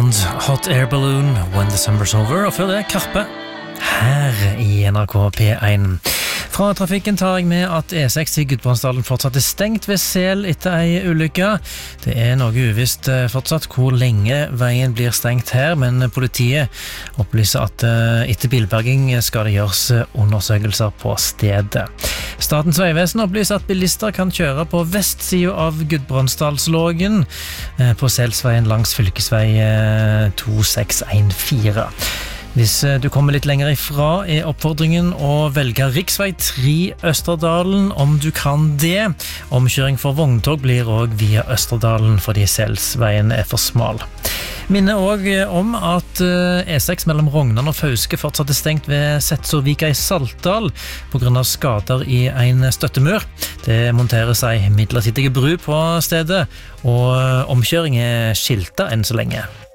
Blonde, Hot Air Balloon, When the Summer's Over, og før det Karpe, her i NRK P1. Fra trafikken tar jeg med at E6 i Gudbrandsdalen fortsatt stengt ved Sel etter ei ulykke. Det noe uvisst fortsatt hvor lenge veien blir stengt her, men politiet opplyser at etter bilberging skal det gjøres undersøkelser på stedet. Statens vegvesen opplyser at bilister kan kjøre på vestsiden av Gudbrandsdalslågen på Selsveien langs fylkesvei 2614. Hvis du kommer litt lenger ifra oppfordringen å velge riksvei 3 Østerdalen om du kan det. Omkjøring for vogntog blir også via Østerdalen fordi Selsveien for smal. Minner også om at E6 mellom Rognan og Fauske fortsatt stengt ved Setsovika i Saltdal på grunn av skader i en støttemur. Det monteres ei midlertidig bru på stedet, og omkjøring skilta enn så lenge.